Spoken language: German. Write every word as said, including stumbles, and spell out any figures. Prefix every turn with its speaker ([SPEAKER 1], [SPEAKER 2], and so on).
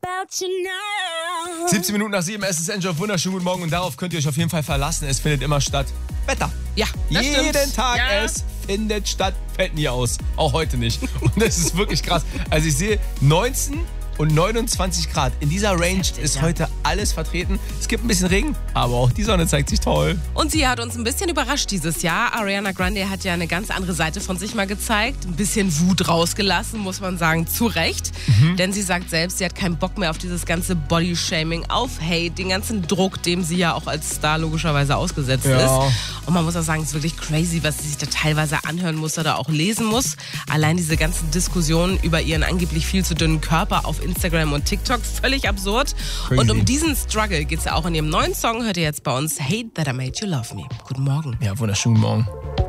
[SPEAKER 1] siebzehn Minuten nach sieben, es ist Enjoy, wunderschönen guten Morgen und darauf könnt ihr euch auf jeden Fall verlassen. Es findet immer statt. Wetter.
[SPEAKER 2] Ja, das
[SPEAKER 1] Jeden
[SPEAKER 2] stimmt.
[SPEAKER 1] Tag
[SPEAKER 2] Ja.
[SPEAKER 1] es findet statt. Fällt nie aus. Auch heute nicht. Und das ist wirklich krass. Also ich sehe neunzehn und neunundzwanzig Grad. In dieser Range
[SPEAKER 2] Heftig,
[SPEAKER 1] ist
[SPEAKER 2] ja.
[SPEAKER 1] heute alles vertreten. Es gibt ein bisschen Regen, aber auch die Sonne zeigt sich toll.
[SPEAKER 2] Und sie hat uns ein bisschen überrascht dieses Jahr. Ariana Grande hat ja eine ganz andere Seite von sich mal gezeigt. Ein bisschen Wut rausgelassen, muss man sagen, zu Recht.
[SPEAKER 1] Mhm.
[SPEAKER 2] Denn sie sagt selbst, sie hat keinen Bock mehr auf dieses ganze Body-Shaming, auf Hate, den ganzen Druck, dem sie ja auch als Star logischerweise ausgesetzt
[SPEAKER 1] Ja.
[SPEAKER 2] ist. Und man muss auch sagen, es ist wirklich crazy, was sie sich da teilweise anhören muss oder auch lesen muss. Allein diese ganzen Diskussionen über ihren angeblich viel zu dünnen Körper auf Instagram und TikTok, völlig absurd.
[SPEAKER 1] Crazy.
[SPEAKER 2] Und um diesen Struggle geht es ja auch in ihrem neuen Song. Hört ihr jetzt bei uns Hate That I Made You Love Me. Guten Morgen.
[SPEAKER 1] Ja, wunderschönen Morgen.